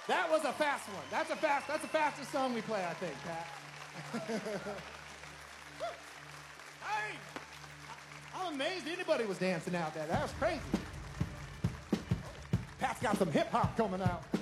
That was a fast one. That's the fastest song we play, I think, Pat. Hey! I'm amazed anybody was dancing out there. That was crazy. Pat's got some hip hop coming out.